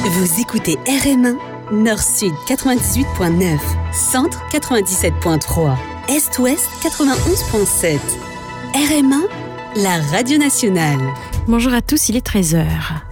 Vous écoutez RM1, Nord-Sud 98.9, Centre 97.3, Est-Ouest 91.7. RM1, la radio nationale. Bonjour à tous, il est 13h.